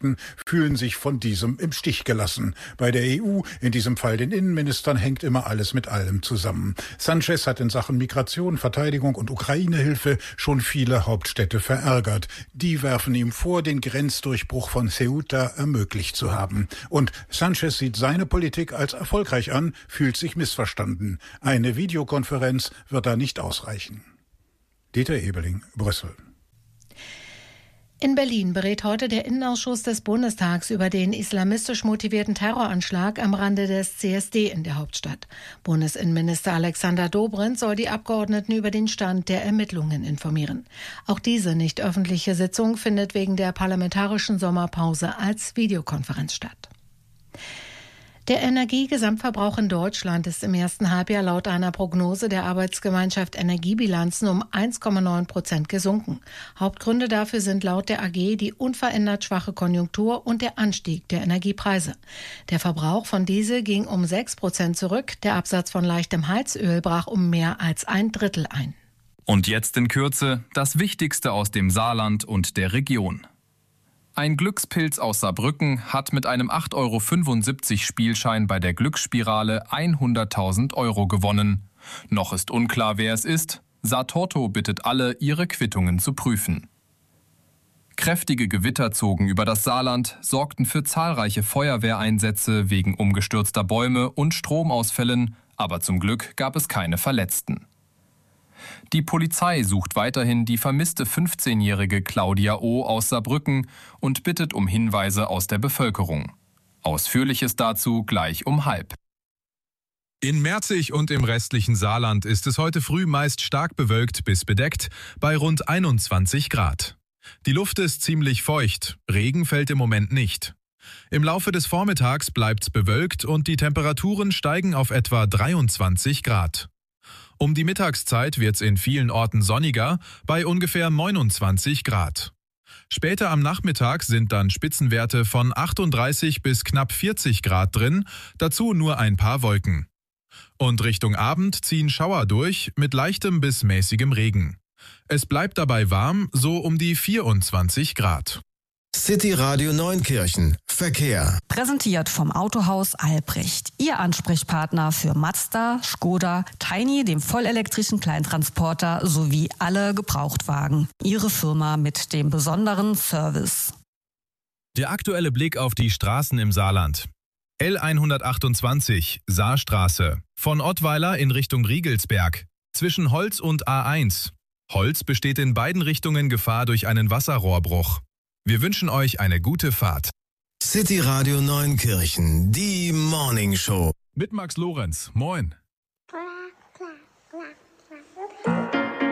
Beteiligten fühlen sich von diesem im Stich gelassen. Bei der EU, in diesem Fall den Innenministern, hängt immer alles mit allem zusammen. Sánchez hat in Sachen Migration, Verteidigung und Ukraine-Hilfe schon viele Hauptstädte verärgert. Die werfen ihm vor, den Grenzdurchbruch von Ceuta ermöglicht zu haben. Und Sánchez sieht seine Politik als erfolgreich an, fühlt sich missverstanden. Eine Videokonferenz wird da nicht ausreichen. Dieter Ebeling, Brüssel. In Berlin berät heute der Innenausschuss des Bundestags über den islamistisch motivierten Terroranschlag am Rande des CSD in der Hauptstadt. Bundesinnenminister Alexander Dobrindt soll die Abgeordneten über den Stand der Ermittlungen informieren. Auch diese nicht öffentliche Sitzung findet wegen der parlamentarischen Sommerpause als Videokonferenz statt. Der Energiegesamtverbrauch in Deutschland ist im ersten Halbjahr laut einer Prognose der Arbeitsgemeinschaft Energiebilanzen um 1,9% gesunken. Hauptgründe dafür sind laut der AG die unverändert schwache Konjunktur und der Anstieg der Energiepreise. Der Verbrauch von Diesel ging um 6% zurück, der Absatz von leichtem Heizöl brach um mehr als 1/3 ein. Und jetzt in Kürze das Wichtigste aus dem Saarland und der Region. Ein Glückspilz aus Saarbrücken hat mit einem 8,75 € Spielschein bei der Glücksspirale 100.000 € gewonnen. Noch ist unklar, wer es ist. Saartorto bittet alle, ihre Quittungen zu prüfen. Kräftige Gewitter zogen über das Saarland, sorgten für zahlreiche Feuerwehreinsätze wegen umgestürzter Bäume und Stromausfällen, aber zum Glück gab es keine Verletzten. Die Polizei sucht weiterhin die vermisste 15-jährige Claudia O. aus Saarbrücken und bittet um Hinweise aus der Bevölkerung. Ausführliches dazu gleich um 12:30. In Merzig und im restlichen Saarland ist es heute früh meist stark bewölkt bis bedeckt bei rund 21 Grad. Die Luft ist ziemlich feucht, Regen fällt im Moment nicht. Im Laufe des Vormittags bleibt's bewölkt und die Temperaturen steigen auf etwa 23 Grad. Um die Mittagszeit wird's in vielen Orten sonniger, bei ungefähr 29 Grad. Später am Nachmittag sind dann Spitzenwerte von 38 bis knapp 40 Grad drin, dazu nur ein paar Wolken. Und Richtung Abend ziehen Schauer durch mit leichtem bis mäßigem Regen. Es bleibt dabei warm, so um die 24 Grad. City Radio Neunkirchen. Verkehr. Präsentiert vom Autohaus Albrecht. Ihr Ansprechpartner für Mazda, Skoda, Tiny, dem vollelektrischen Kleintransporter sowie alle Gebrauchtwagen. Ihre Firma mit dem besonderen Service. Der aktuelle Blick auf die Straßen im Saarland. L128, Saarstraße. Von Ottweiler in Richtung Riegelsberg. Zwischen Holz und A1. Holz besteht in beiden Richtungen Gefahr durch einen Wasserrohrbruch. Wir wünschen euch eine gute Fahrt. City Radio Neunkirchen, die Morning Show. Mit Max Lorenz. Moin.